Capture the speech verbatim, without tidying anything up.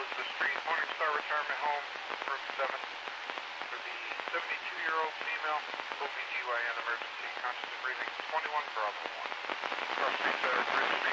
Rose the Street, Morningstar Retirement Home, room seven, for the seventy-two-year-old female, O B G Y N emergency, conscious and breathing, twenty-one Bravo one. Cross Street, uh, Bridge Street.